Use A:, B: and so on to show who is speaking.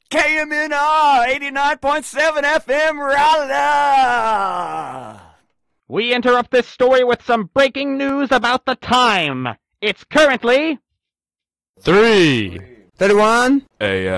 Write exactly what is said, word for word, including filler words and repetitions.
A: K M N R eighty-nine point seven F M Raleigh.
B: We interrupt this story with some breaking news about the time. It's currently
C: three
A: thirty-one
C: A M